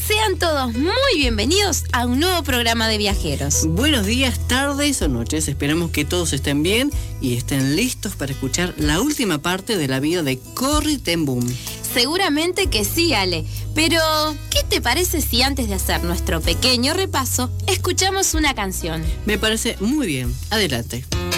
Sean todos muy bienvenidos a un nuevo programa de viajeros. Buenos días, tardes o noches. Esperamos que todos estén bien y estén listos para escuchar la última parte de la vida de Corrie ten Boom. Seguramente que sí, Ale. Pero, ¿qué te parece si antes de hacer nuestro pequeño repaso, escuchamos una canción? Me parece muy bien. Adelante.